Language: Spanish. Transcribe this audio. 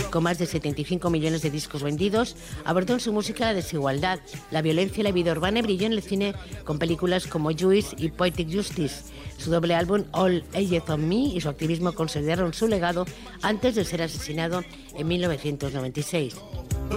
con más de 75 millones de discos vendidos, abordó en su música la desigualdad, la violencia y la vida urbana y brilló en el cine con películas como Juice y Poetic Justice. Su doble álbum All Eyes on Me y su activismo consolidaron su legado antes de ser asesinado en 1996.